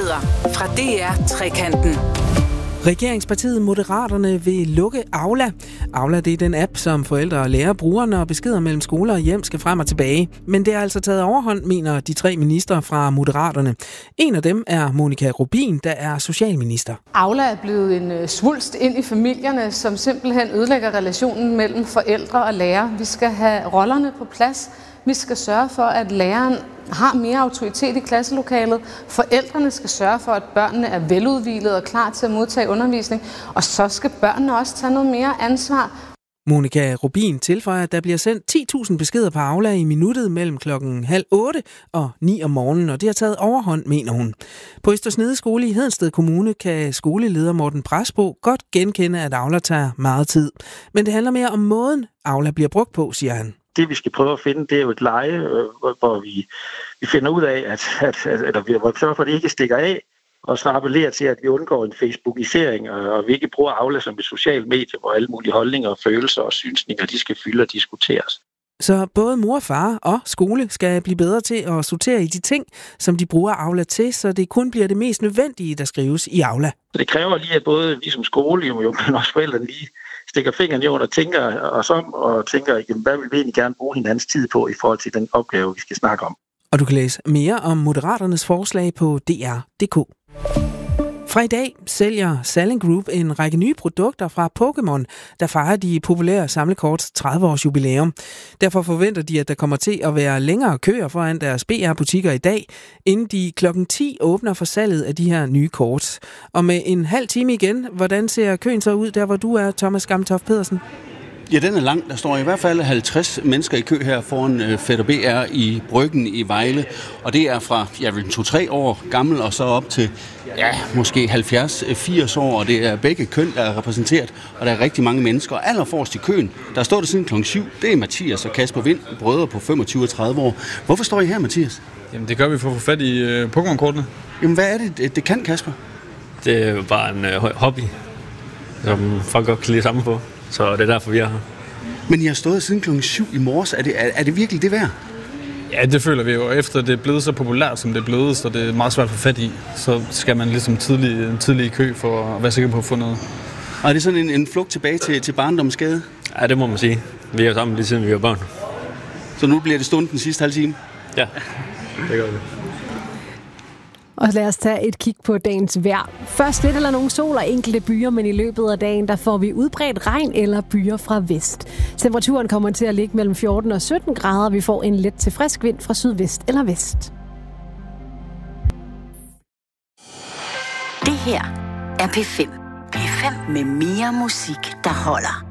Nyheder fra DR Trekanten. Regeringspartiet Moderaterne vil lukke Aula. Aula, det er den app, som forældre og lærere bruger, når beskeder mellem skoler og hjem skal frem og tilbage. Men det er altså taget overhånd, mener de 3 ministre fra Moderaterne. En af dem er Monika Rubin, der er socialminister. Aula er blevet en svulst ind i familierne, som simpelthen ødelægger relationen mellem forældre og lærere. Vi skal have rollerne på plads. Vi skal sørge for, at læreren har mere autoritet i klasselokalet. Forældrene skal sørge for, at børnene er veludhvilede og klar til at modtage undervisning. Og så skal børnene også tage noget mere ansvar. Monika Rubin tilføjer, at der bliver sendt 10.000 beskeder på Aula i minuttet mellem 7:30 og 9 om morgenen, og det har taget overhånd, mener hun. På Østersnede Skole i Hedensted Kommune kan skoleleder Morten Presbo godt genkende, at Aula tager meget tid. Men det handler mere om måden, Aula bliver brugt på, siger han. Det, vi skal prøve at finde, det er jo et leje, hvor vi finder ud af, at vi sørger for, at det ikke stikker af, og så appellerer til, at vi undgår en facebookisering, og vi ikke bruger Aula som et socialt medie, hvor alle mulige holdninger, følelser og synsninger, de skal fylde og diskuteres. Så både mor og far og skole skal blive bedre til at sortere i de ting, som de bruger Aula til, så det kun bliver det mest nødvendige, der skrives i Aula. Så det kræver lige, at både vi som skole, men også forældrene lige stikker fingeren i jorden og tænker os om, og tænker, hvad vil vi egentlig gerne bruge hinandens tid på i forhold til den opgave, vi skal snakke om. Og du kan læse mere om Moderaternes forslag på dr.dk. Fra i dag sælger Salling Group en række nye produkter fra Pokémon, der fejrer de populære samlekorts 30-års jubilæum. Derfor forventer de, at der kommer til at være længere køer foran deres BR-butikker i dag, inden de klokken 10 åbner for salget af de her nye kort. Og med en halv time igen, hvordan ser køen så ud, der hvor du er, Thomas Gamtoft Pedersen? Ja, den er lang. Der står i hvert fald 50 mennesker i kø her foran Fætter BR i Bryggen i Vejle. Og det er fra 2-3 år gammel og så op til måske 70-80 år. Og det er begge køn, der er repræsenteret. Og der er rigtig mange mennesker. Og allerforrest i køen, der står der siden kl. 7. Det er Mathias og Kasper Vind, brødre på 25 og 30 år. Hvorfor står I her, Mathias? Jamen, det gør vi for at få fat i Pokémon-kortene. Jamen, hvad er det kan, Kasper? Det er jo bare en hobby, som folk godt kan lide sammen på. Så det er derfor, vi er her. Men I har stået siden kl. 7 i morges. Er det virkelig det værd? Ja, det føler vi jo. Efter det er blevet så populært, som det er blevet, så det er meget svært at få fat i. Så skal man ligesom tidlig i kø for at være sikker på at få noget. Og er det sådan en flugt tilbage til barndommens gade? Ja, det må man sige. Vi er jo sammen lige siden vi var børn. Så nu bliver det stund den sidste halve time? Ja, det gør det. Og lad os tage et kig på dagens vejr. Først lidt eller nogen sol og enkelte byer, men i løbet af dagen, der får vi udbredt regn eller byer fra vest. Temperaturen kommer til at ligge mellem 14 og 17 grader. Vi får en let til frisk vind fra sydvest eller vest. Det her er P5. P5 med mere musik, der holder.